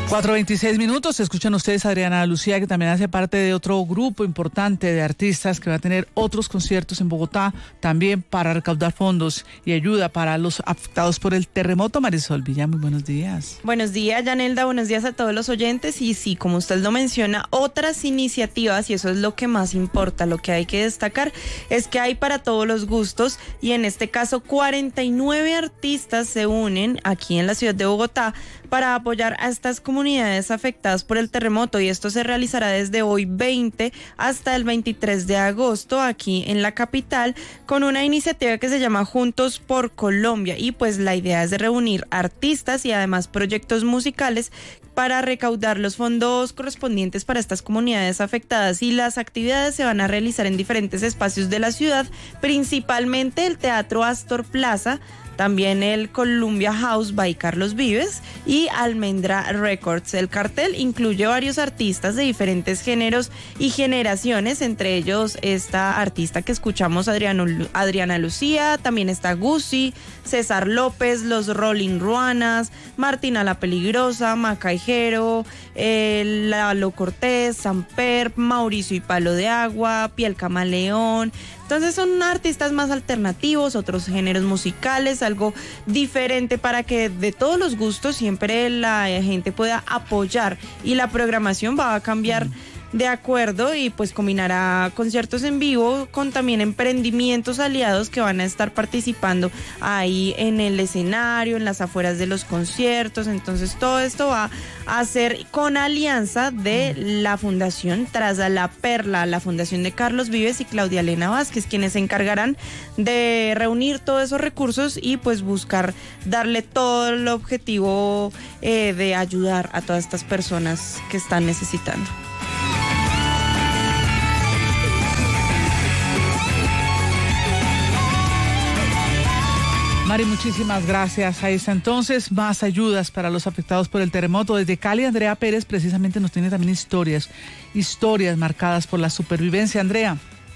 4:26. Escuchan ustedes a Adriana Lucía, que también hace parte de otro grupo importante de artistas que va a tener otros conciertos en Bogotá, también para recaudar fondos y ayuda para los afectados por el terremoto. Marisol Villa, muy buenos días. Buenos días, Yanelda, buenos días a todos los oyentes. Y sí, como usted lo menciona, otras iniciativas, y eso es lo que más importa, lo que hay que destacar es que hay para todos los gustos, y en este caso 49 artistas se unen aquí en la ciudad de Bogotá para apoyar a estas comunidades afectadas por el terremoto, y esto se realizará desde hoy 20 hasta el 23 de agosto aquí en la capital, con una iniciativa que se llama Juntos por Colombia, y pues la idea es de reunir artistas y además proyectos musicales para recaudar los fondos correspondientes para estas comunidades afectadas, y las actividades se van a realizar en diferentes espacios de la ciudad, principalmente el Teatro Astor Plaza, también el Columbia House by Carlos Vives y Almendra Records. El cartel incluye varios artistas de diferentes géneros y generaciones, entre ellos esta artista que escuchamos, Adriana Lucía, también está Guzzi, César López, Los Rolling Ruanas, Martina la Peligrosa, Macaijero, Lalo Cortés, Samper, Mauricio y Palo de Agua, Piel Camaleón. Entonces son artistas más alternativos, otros géneros musicales, algo diferente para que de todos los gustos siempre la gente pueda apoyar, y la programación va a cambiar de acuerdo, y pues combinará conciertos en vivo con también emprendimientos aliados que van a estar participando ahí en el escenario, en las afueras de los conciertos. Entonces todo esto va a ser con alianza de la Fundación Traza la Perla, la Fundación de Carlos Vives y Claudia Elena Vázquez, quienes se encargarán de reunir todos esos recursos y pues buscar darle todo el objetivo de ayudar a todas estas personas que están necesitando. Mari, muchísimas gracias. Ahí está entonces, más ayudas para los afectados por el terremoto. Desde Cali, Andrea Pérez precisamente nos tiene también historias marcadas por la supervivencia. Andrea.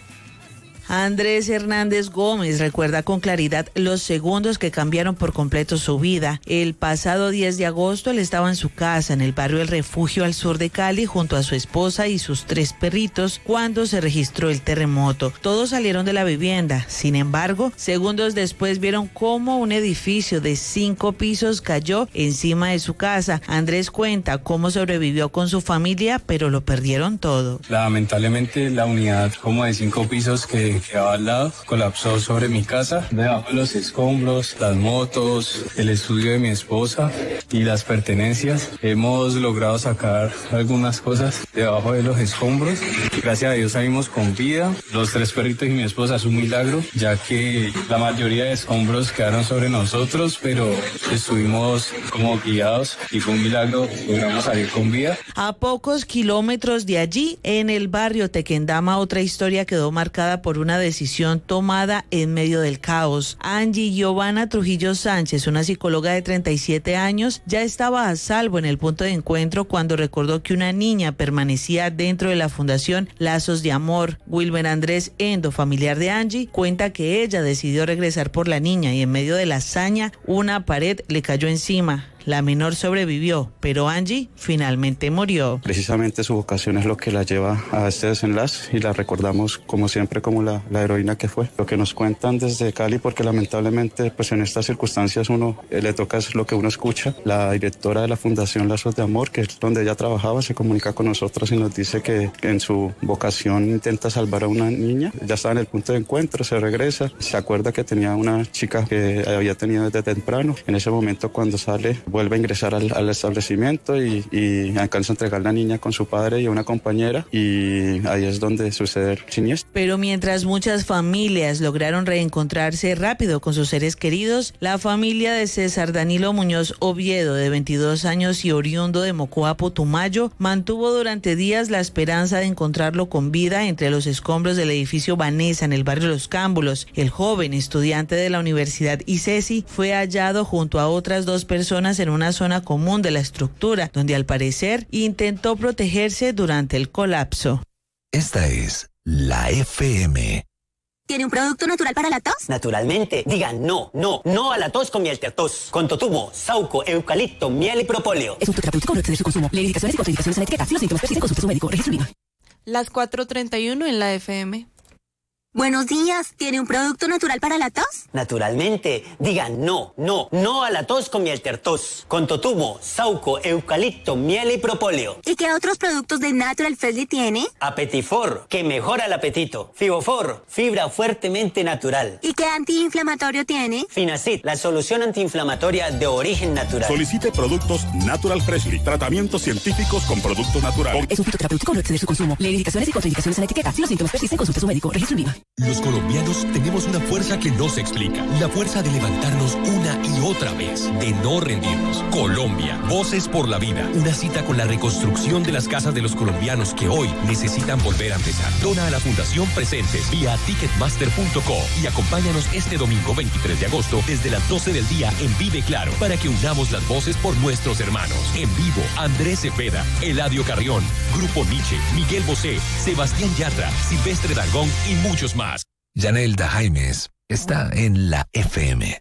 Andrés Hernández Gómez recuerda con claridad los segundos que cambiaron por completo su vida. El pasado 10 de agosto él estaba en su casa en el barrio El Refugio al sur de Cali junto a su esposa y sus 3 perritos cuando se registró el terremoto. Todos salieron de la vivienda. Sin embargo, segundos después vieron cómo un edificio de 5 pisos cayó encima de su casa. Andrés cuenta cómo sobrevivió con su familia, pero lo perdieron todo. Lamentablemente la unidad como de 5 pisos que quedaba al lado colapsó sobre mi casa, debajo de los escombros, las motos, el estudio de mi esposa y las pertenencias. Hemos logrado sacar algunas cosas debajo de los escombros. Gracias a Dios salimos con vida. Los 3 perritos y mi esposa es un milagro, ya que la mayoría de escombros quedaron sobre nosotros, pero estuvimos como guiados y fue un milagro, logramos salir con vida. A pocos kilómetros de allí, en el barrio Tequendama, otra historia quedó marcada por una decisión tomada en medio del caos. Angie Giovanna Trujillo Sánchez, una psicóloga de 37 años, ya estaba a salvo en el punto de encuentro cuando recordó que una niña permanecía dentro de la Fundación Lazos de Amor. Wilmer Andrés Endo, familiar de Angie, cuenta que ella decidió regresar por la niña y en medio de la hazaña una pared le cayó encima. La menor sobrevivió, pero Angie finalmente murió. Precisamente su vocación es lo que la lleva a este desenlace y la recordamos como siempre como la heroína que fue. Lo que nos cuentan desde Cali, porque lamentablemente pues en estas circunstancias uno le toca es lo que uno escucha. La directora de la Fundación Lazos de Amor, que es donde ella trabajaba, se comunica con nosotros y nos dice que en su vocación intenta salvar a una niña. Ya está en el punto de encuentro, se regresa, se acuerda que tenía una chica que había tenido desde temprano. En ese momento cuando sale, vuelve a ingresar al establecimiento y alcanza a entregar la niña con su padre y una compañera, y ahí es donde sucede el siniestro. Pero mientras muchas familias lograron reencontrarse rápido con sus seres queridos, la familia de César Danilo Muñoz Oviedo, de 22 años y oriundo de Mocoa, Putumayo, mantuvo durante días la esperanza de encontrarlo con vida entre los escombros del edificio Vanessa en el barrio Los Cámbulos. El joven estudiante de la Universidad ICESI fue hallado junto a otras 2 personas en una zona común de la estructura, donde al parecer intentó protegerse durante el colapso. Esta es la FM. ¿Tiene un producto natural para la tos? Naturalmente. Digan no a la tos con miel Tertos. Con totumo, sauco, eucalipto, miel y propóleo. Es un terapéutico, no exceder su consumo. Leer indicaciones y contraindicaciones en la etiqueta. Si los síntomas persisten, consulte a su médico. Registro INVIMA. Las 4:31 en la FM. Buenos días. ¿Tiene un producto natural para la tos? Naturalmente. Digan no a la tos con miel Tertos. Con totumo, sauco, eucalipto, miel y propóleo. ¿Y qué otros productos de Natural Freshly tiene? Apetifor, que mejora el apetito. Fibofor, fibra fuertemente natural. ¿Y qué antiinflamatorio tiene? Finacid, la solución antiinflamatoria de origen natural. Solicite productos Natural Freshly. Tratamientos científicos con productos naturales. Es un fitoterapéutico, no exceder su consumo. Leer indicaciones y contraindicaciones en la etiqueta. Si los síntomas persisten, consulte a su médico. Registro INVIMA. Los colombianos tenemos una fuerza que no se explica. La fuerza de levantarnos una y otra vez, de no rendirnos. Colombia, Voces por la Vida. Una cita con la reconstrucción de las casas de los colombianos que hoy necesitan volver a empezar. Dona a la Fundación Presentes vía ticketmaster.co y acompáñanos este domingo 23 de agosto desde las 12 del día en Vive Claro para que unamos las voces por nuestros hermanos. En vivo, Andrés Cepeda, Eladio Carrión, Grupo Nietzsche, Miguel Bosé, Sebastián Yatra, Silvestre Dangond y muchos más. Yanelda Jaimes está en la FM.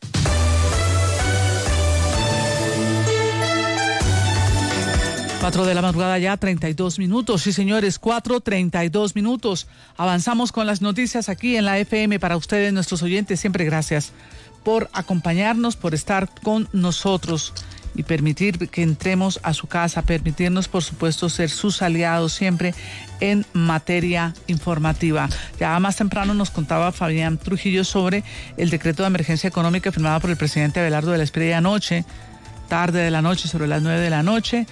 4 de la madrugada ya, 32 minutos. Sí, señores, 4:32 minutos. Avanzamos con las noticias aquí en la FM para ustedes, nuestros oyentes. Siempre gracias por acompañarnos, por estar con nosotros y permitir que entremos a su casa, permitirnos, por supuesto, ser sus aliados siempre en materia informativa. Ya más temprano nos contaba Fabián Trujillo sobre el decreto de emergencia económica firmado por el presidente Abelardo de la Espriella anoche, tarde de la noche, sobre las 9 de la noche.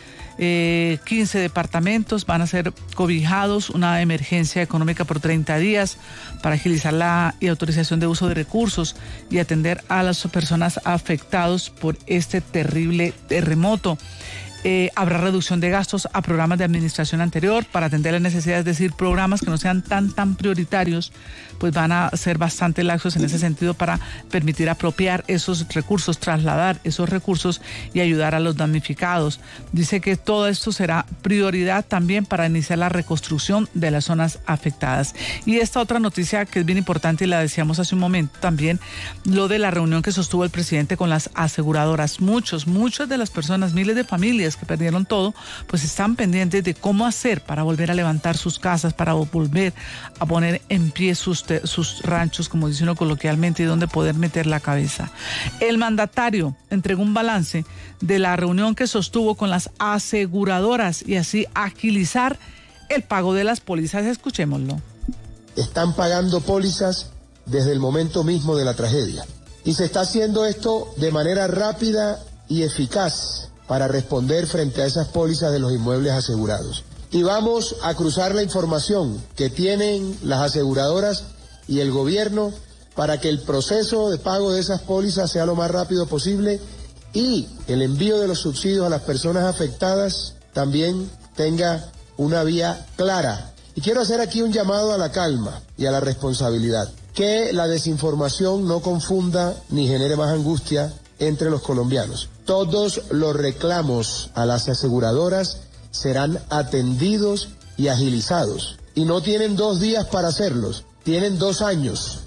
15 departamentos van a ser cobijados, una emergencia económica por 30 días para agilizar la autorización de uso de recursos y atender a las personas afectadas por este terrible terremoto. Habrá reducción de gastos a programas de administración anterior para atender las necesidades, es decir, programas que no sean tan prioritarios, pues van a ser bastante laxos en ese sentido para permitir apropiar esos recursos, trasladar esos recursos y ayudar a los damnificados. Dice que todo esto será prioridad también para iniciar la reconstrucción de las zonas afectadas. Y esta otra noticia que es bien importante y la decíamos hace un momento también, lo de la reunión que sostuvo el presidente con las aseguradoras. Muchas de las personas, miles de familias que perdieron todo, pues están pendientes de cómo hacer para volver a levantar sus casas, para volver a poner en pie sus ranchos, como dice uno coloquialmente, y donde poder meter la cabeza. El mandatario entregó un balance de la reunión que sostuvo con las aseguradoras y así agilizar el pago de las pólizas. Escuchémoslo. Están pagando pólizas desde el momento mismo de la tragedia y se está haciendo esto de manera rápida y eficaz para responder frente a esas pólizas de los inmuebles asegurados. Y vamos a cruzar la información que tienen las aseguradoras y el gobierno para que el proceso de pago de esas pólizas sea lo más rápido posible y el envío de los subsidios a las personas afectadas también tenga una vía clara. Y quiero hacer aquí un llamado a la calma y a la responsabilidad. Que la desinformación no confunda ni genere más angustia entre los colombianos. Todos los reclamos a las aseguradoras serán atendidos y agilizados. Y no tienen 2 días para hacerlos, tienen 2 años.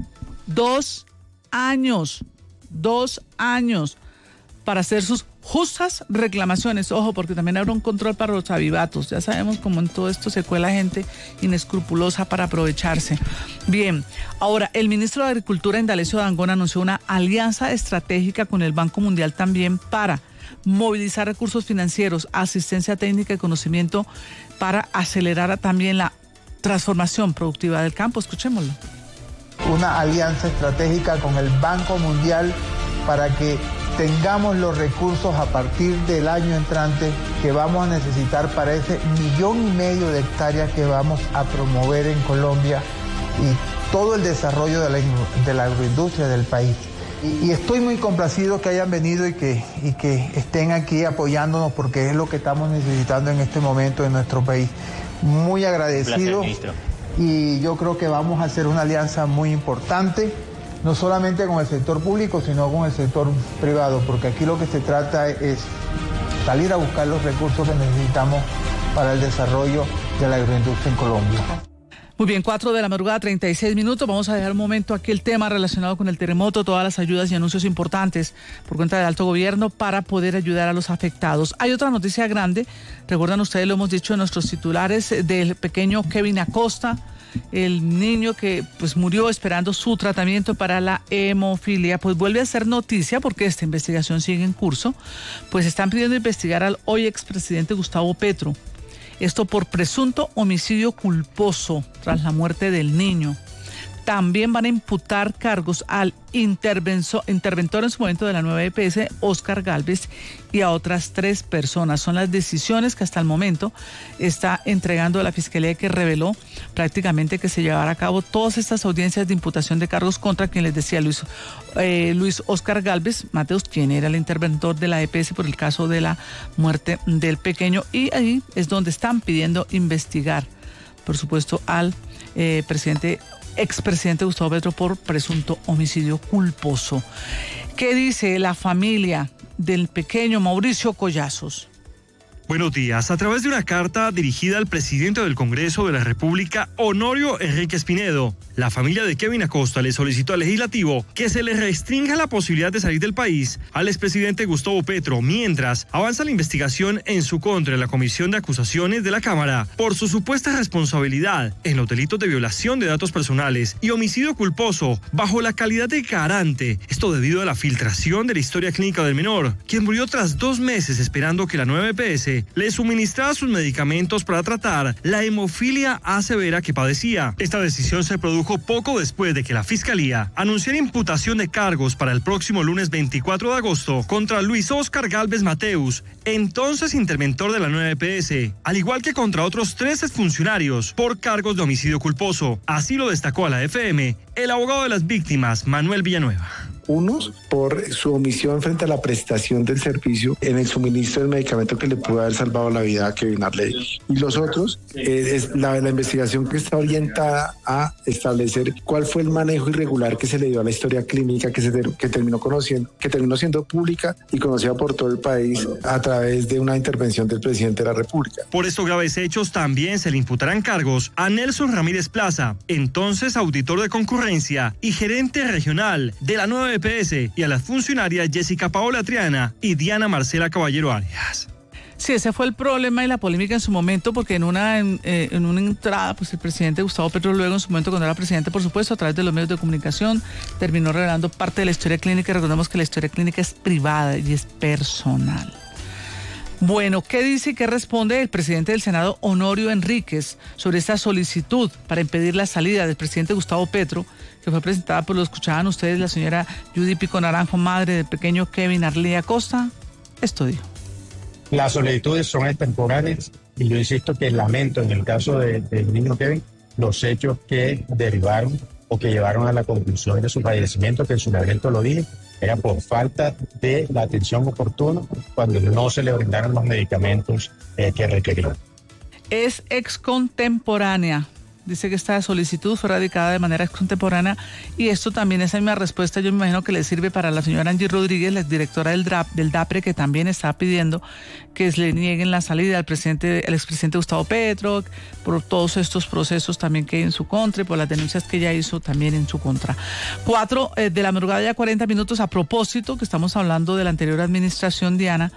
2 años. 2 años para hacer sus justas reclamaciones. Ojo, porque también habrá un control para los avivatos. Ya sabemos cómo en todo esto se cuela gente inescrupulosa para aprovecharse. Bien, ahora el ministro de Agricultura, Indalecio Dangond, anunció una alianza estratégica con el Banco Mundial también para movilizar recursos financieros, asistencia técnica y conocimiento para acelerar también la transformación productiva del campo. Escuchémoslo. Una alianza estratégica con el Banco Mundial para que tengamos los recursos a partir del año entrante que vamos a necesitar para ese 1,5 millones de hectáreas que vamos a promover en Colombia y todo el desarrollo de la agroindustria del país. Y estoy muy complacido que hayan venido y que estén aquí apoyándonos porque es lo que estamos necesitando en este momento en nuestro país. Muy agradecido y yo creo que vamos a hacer una alianza muy importante, no solamente con el sector público, sino con el sector privado, porque aquí lo que se trata es salir a buscar los recursos que necesitamos para el desarrollo de la agroindustria en Colombia. Muy bien, 4 de la madrugada, 36 minutos. Vamos a dejar un momento aquí el tema relacionado con el terremoto, todas las ayudas y anuncios importantes por cuenta del alto gobierno para poder ayudar a los afectados. Hay otra noticia grande, recuerdan ustedes, lo hemos dicho en nuestros titulares, del pequeño Kevin Acosta, el niño que pues murió esperando su tratamiento para la hemofilia. Pues vuelve a ser noticia porque esta investigación sigue en curso. Pues están pidiendo investigar al hoy expresidente Gustavo Petro. Esto por presunto homicidio culposo tras la muerte del niño. También van a imputar cargos al interventor en su momento de la nueva EPS, Óscar Gálvez, y a otras 3 personas. Son las decisiones que hasta el momento está entregando la Fiscalía, que reveló prácticamente que se llevará a cabo todas estas audiencias de imputación de cargos contra quien les decía Luis Óscar Gálvez Mateus, quien era el interventor de la EPS por el caso de la muerte del pequeño. Y ahí es donde están pidiendo investigar, por supuesto, al expresidente Gustavo Petro por presunto homicidio culposo. ¿Qué dice la familia del pequeño Mauricio Collazos? Buenos días. A través de una carta dirigida al presidente del Congreso de la República, Honorio Enríquez Pinedo, la familia de Kevin Acosta le solicitó al legislativo que se le restrinja la posibilidad de salir del país al expresidente Gustavo Petro mientras avanza la investigación en su contra en la Comisión de Acusaciones de la Cámara por su supuesta responsabilidad en los delitos de violación de datos personales y homicidio culposo bajo la calidad de garante. Esto debido a la filtración de la historia clínica del menor, quien murió tras 2 meses esperando que la nueva EPS le suministraba sus medicamentos para tratar la hemofilia A severa que padecía. Esta decisión se produjo poco después de que la Fiscalía anunciara imputación de cargos para el próximo lunes 24 de agosto contra Luis Óscar Gálvez Mateus, entonces interventor de la nueva EPS, al igual que contra otros 3 exfuncionarios por cargos de homicidio culposo. Así lo destacó a la FM el abogado de las víctimas, Manuel Villanueva. Unos por su omisión frente a la prestación del servicio en el suministro del medicamento que le pudo haber salvado la vida a Kevin Arley. Y los otros es la investigación que está orientada a establecer cuál fue el manejo irregular que se le dio a la historia clínica que terminó siendo pública y conocida por todo el país a través de una intervención del presidente de la República. Por estos graves hechos también se le imputarán cargos a Nelson Ramírez Plaza, entonces auditor de concurrencia y gerente regional de la nueva EPS, y a las funcionarias Jessica Paola Triana y Diana Marcela Caballero Arias. Sí, ese fue el problema y la polémica en su momento, porque en una entrada, pues el presidente Gustavo Petro, luego en su momento cuando era presidente, por supuesto, a través de los medios de comunicación, terminó revelando parte de la historia clínica. Recordemos que la historia clínica es privada y es personal. Bueno, ¿qué dice y qué responde el presidente del Senado, Honorio Enríquez, sobre esta solicitud para impedir la salida del presidente Gustavo Petro, que fue presentada, pues lo escuchaban ustedes, la señora Judy Pico Naranjo, madre del pequeño Kevin Arley Acosta? Esto dijo. Las solicitudes son extemporáneas y yo insisto que lamento en el caso del niño Kevin los hechos que derivaron o que llevaron a la conclusión de su fallecimiento, que en su momento lo dije, era por falta de la atención oportuna cuando no se le brindaron los medicamentos que requería. Es excontemporánea. Dice que esta solicitud fue radicada de manera excontemporánea y esto también, esa misma respuesta, yo me imagino que le sirve para la señora Angie Rodríguez, la directora del DAPRE, que también está pidiendo que se le nieguen la salida al expresidente Gustavo Petro, por todos estos procesos también que hay en su contra y por las denuncias que ella hizo también en su contra. 4 de la madrugada, ya 40 minutos, a propósito que estamos hablando de la anterior administración, Diana,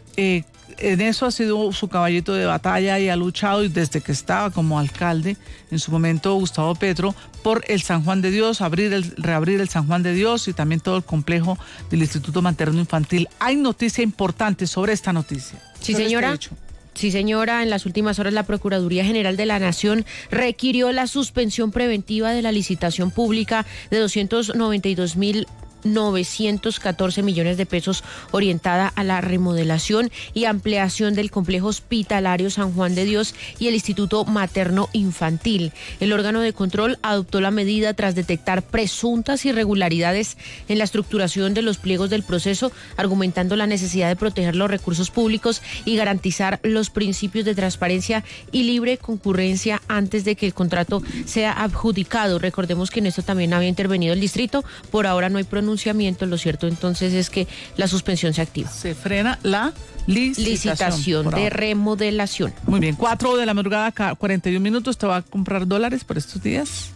en eso ha sido su caballito de batalla y ha luchado, y desde que estaba como alcalde, en su momento Gustavo Petro, por el San Juan de Dios, reabrir el San Juan de Dios y también todo el complejo del Instituto Materno Infantil. Hay noticia importante sobre esta noticia. Sí, señora. Sí, señora, en las últimas horas la Procuraduría General de la Nación requirió la suspensión preventiva de la licitación pública de 292.914 millones de pesos orientada a la remodelación y ampliación del complejo hospitalario San Juan de Dios y el Instituto Materno Infantil. El órgano de control adoptó la medida tras detectar presuntas irregularidades en la estructuración de los pliegos del proceso, argumentando la necesidad de proteger los recursos públicos y garantizar los principios de transparencia y libre concurrencia antes de que el contrato sea adjudicado. Recordemos que en esto también había intervenido el distrito. Por ahora no hay pronunciamiento. Lo cierto entonces es que la suspensión se activa. Se frena la licitación de remodelación. Muy bien, 4 de la madrugada, 41 minutos. ¿Te va a comprar dólares por estos días?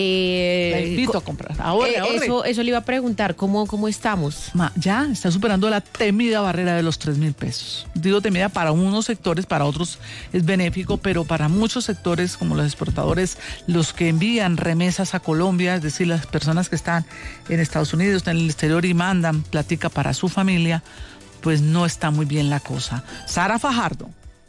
La invito a comprar. Ahorre. Eso le iba a preguntar, ¿cómo estamos? Ya está superando la temida barrera de los 3.000 pesos. Digo temida para unos sectores, para otros es benéfico, pero para muchos sectores como los exportadores, los que envían remesas a Colombia, es decir, las personas que están en Estados Unidos, están en el exterior y mandan plática para su familia, pues no está muy bien la cosa. Sara Fajardo.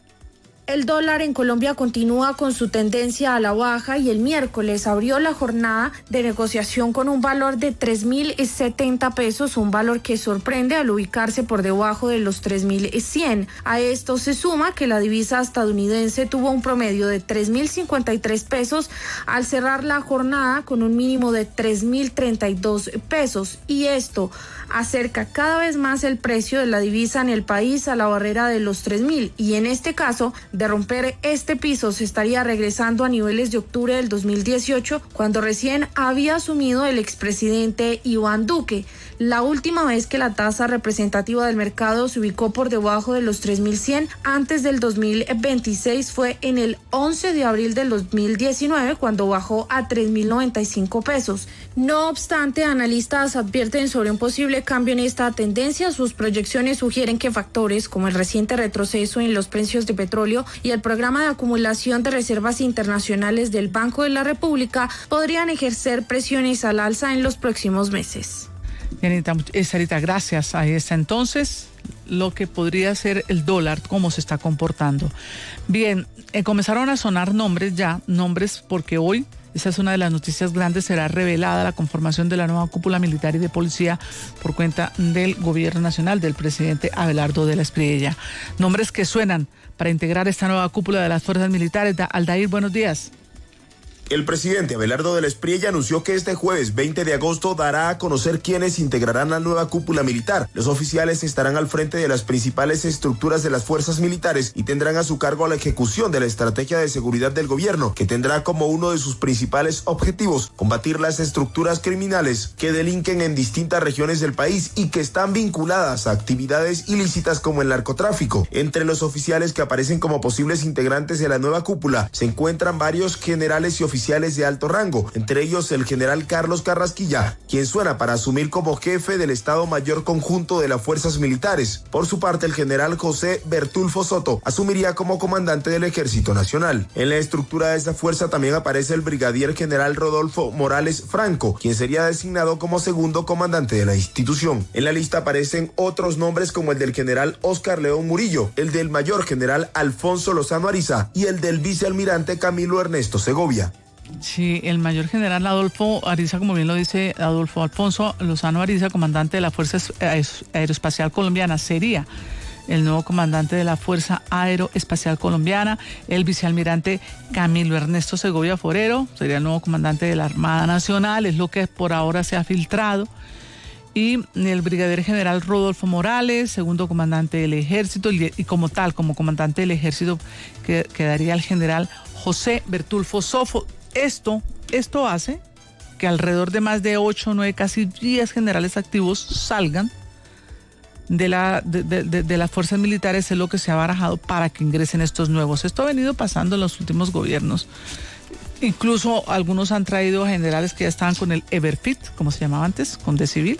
El dólar en Colombia continúa con su tendencia a la baja y el miércoles abrió la jornada de negociación con un valor de 3.070 pesos, un valor que sorprende al ubicarse por debajo de los 3.100. A esto se suma que la divisa estadounidense tuvo un promedio de 3.053 pesos al cerrar la jornada con un mínimo de 3.032 pesos y esto acerca cada vez más el precio de la divisa en el país a la barrera de los 3.000 y en este caso, de romper este piso, se estaría regresando a niveles de octubre del 2018, cuando recién había asumido el expresidente Iván Duque. La última vez que la tasa representativa del mercado se ubicó por debajo de los 3.100 antes del 2026 fue en el 11 de abril del 2019, cuando bajó a 3.095 pesos. No obstante, analistas advierten sobre un posible cambio en esta tendencia. Sus proyecciones sugieren que factores como el reciente retroceso en los precios de petróleo y el programa de acumulación de reservas internacionales del Banco de la República podrían ejercer presiones al alza en los próximos meses. Sarita, gracias. Ahí está entonces lo que podría ser el dólar, cómo se está comportando. Bien, comenzaron a sonar nombres porque hoy, esa es una de las noticias grandes, será revelada la conformación de la nueva cúpula militar y de policía por cuenta del gobierno nacional, del presidente Abelardo de la Espriella. Nombres que suenan para integrar esta nueva cúpula de las fuerzas militares. Aldair, buenos días. El presidente Abelardo de la Espriella anunció que este jueves 20 de agosto dará a conocer quiénes integrarán la nueva cúpula militar. Los oficiales estarán al frente de las principales estructuras de las fuerzas militares y tendrán a su cargo la ejecución de la estrategia de seguridad del gobierno, que tendrá como uno de sus principales objetivos combatir las estructuras criminales que delinquen en distintas regiones del país y que están vinculadas a actividades ilícitas como el narcotráfico. Entre los oficiales que aparecen como posibles integrantes de la nueva cúpula se encuentran varios generales y oficiales de alto rango, entre ellos el general Carlos Carrasquilla, quien suena para asumir como jefe del Estado Mayor Conjunto de las Fuerzas Militares. Por su parte, el general José Bertulfo Soto asumiría como comandante del Ejército Nacional. En la estructura de esta fuerza también aparece el brigadier general Rodolfo Morales Franco, quien sería designado como segundo comandante de la institución. En la lista aparecen otros nombres como el del general Óscar León Murillo, el del mayor general Alfonso Lozano Ariza y el del vicealmirante Camilo Ernesto Segovia. Sí, el mayor general Adolfo Ariza, como bien lo dice Alfonso Lozano Ariza, comandante de la Fuerza Aeroespacial Colombiana, sería el nuevo comandante de la Fuerza Aeroespacial Colombiana. El vicealmirante Camilo Ernesto Segovia Forero sería el nuevo comandante de la Armada Nacional, es lo que por ahora se ha filtrado. Y el brigadier general Rodolfo Morales, segundo comandante del Ejército, y como comandante del Ejército quedaría el general José Bertulfo Soto. Esto hace que alrededor de más de 8, 9, casi 10 generales activos salgan de las fuerzas militares, es lo que se ha barajado para que ingresen estos nuevos. Esto ha venido pasando en los últimos gobiernos. Incluso algunos han traído generales que ya estaban con el Everfit, como se llamaba antes, con de civil.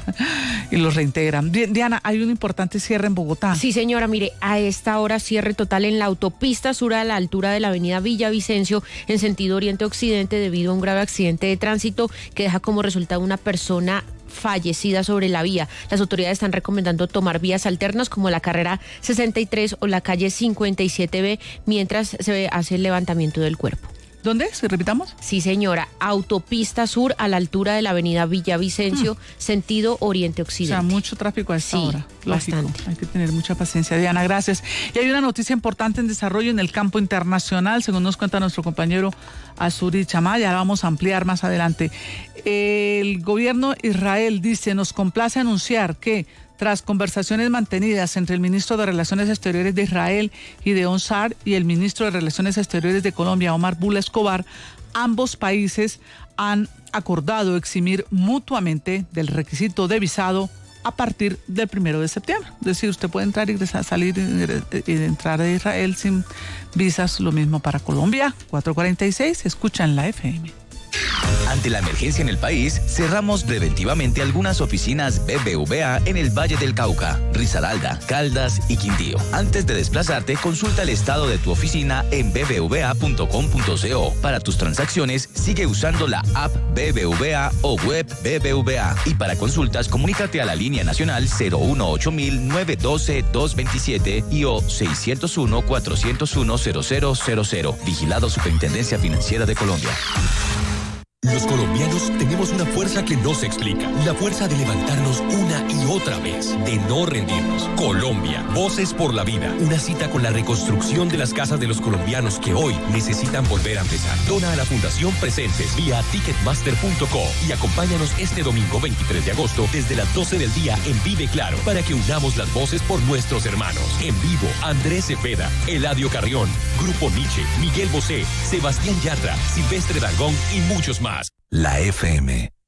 Y los reintegran. Diana, hay un importante cierre en Bogotá. Sí, señora, mire, a esta hora cierre total en la autopista sur a la altura de la avenida Villavicencio en sentido oriente-occidente debido a un grave accidente de tránsito que deja como resultado una persona fallecida sobre la vía. Las autoridades están recomendando tomar vías alternas como la carrera 63 o la calle 57B mientras se hace el levantamiento del cuerpo. ¿Dónde es? ¿Repitamos? Sí, señora. Autopista sur a la altura de la avenida Villavicencio, sentido oriente-occidente. O sea, mucho tráfico a esta hora. Lógico. Bastante. Hay que tener mucha paciencia. Diana, gracias. Y hay una noticia importante en desarrollo en el campo internacional, según nos cuenta nuestro compañero Azuri Chamaya. La vamos a ampliar más adelante. El gobierno de Israel dice, nos complace anunciar que tras conversaciones mantenidas entre el ministro de Relaciones Exteriores de Israel, Gideon Sa'ar, y el ministro de Relaciones Exteriores de Colombia, Omar Bula Escobar, ambos países han acordado eximir mutuamente del requisito de visado a partir del 1 de septiembre. Es decir, usted puede entrar, ingresar, salir y entrar de Israel sin visas. Lo mismo para Colombia. 4:46, escuchan la FM. Ante la emergencia en el país, cerramos preventivamente algunas oficinas BBVA en el Valle del Cauca, Risaralda, Caldas y Quindío. Antes de desplazarte, consulta el estado de tu oficina en bbva.com.co. Para tus transacciones, sigue usando la app BBVA o web BBVA. Y para consultas, comunícate a la línea nacional 018-912-227 y o 601-401-0000. Vigilado Superintendencia Financiera de Colombia. Los colombianos tenemos una fuerza que no se explica. La fuerza de levantarnos una y otra vez, de no rendirnos. Colombia, Voces por la Vida. Una cita con la reconstrucción de las casas de los colombianos que hoy necesitan volver a empezar. Dona a la Fundación Presentes vía ticketmaster.co y acompáñanos este domingo 23 de agosto desde las 12 del día en Vive Claro para que unamos las voces por nuestros hermanos. En vivo, Andrés Cepeda, Eladio Carrión, Grupo Nietzsche, Miguel Bosé, Sebastián Yatra, Silvestre Dangond y muchos más. La FM